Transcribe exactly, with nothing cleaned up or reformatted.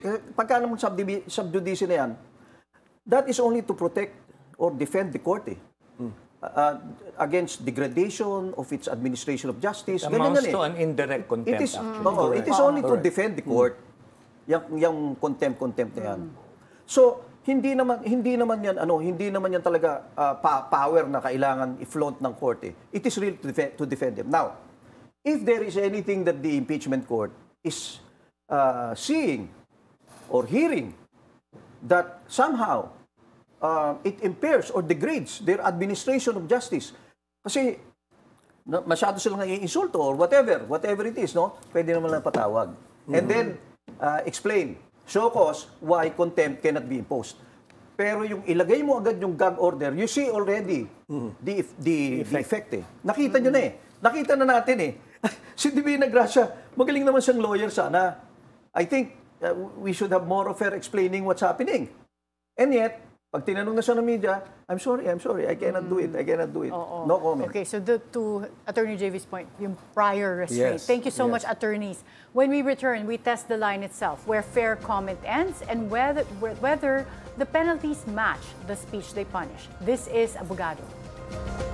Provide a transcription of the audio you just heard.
Eh, Pagka naman subdivi- subjudice na yan, that is only to protect or defend the court eh. Uh, against degradation of its administration of justice. Ganyan Amounts yan eh. to an indirect contempt. It is, actually. oo, it is Correct. only to Correct. defend the court. Yung, yung contempt-contempt na yan. So, hindi naman hindi naman yan ano, hindi naman yan talaga uh, pa- power na kailangan i-flaunt ng court eh. It is really to defend, to defend them. Now, if there is anything that the impeachment court is uh, seeing or hearing that somehow uh, it impairs or degrades their administration of justice. Kasi na, masyado silang nai-insulto or whatever, whatever it is, no? Pwede naman lang patawag. And then, uh, explain, show cause why contempt cannot be imposed. Pero yung ilagay mo agad yung gag order, you see already the, the, the effect eh. Nakita nyo na eh. Nakita na natin eh. Si Divina Gracia, magaling naman siyang lawyer sana. I think uh, we should have more of her explaining what's happening. And yet, pag tinanong na siya ng media, I'm sorry, I'm sorry, I cannot do it, I cannot do it. Oo. No comment. Okay, so the, to Attorney J V's point, yung prior restraint. Yes, Thank you so yes. much, attorneys. When we return, we test the line itself, where fair comment ends and whether, whether the penalties match the speech they punish. This is Abogado.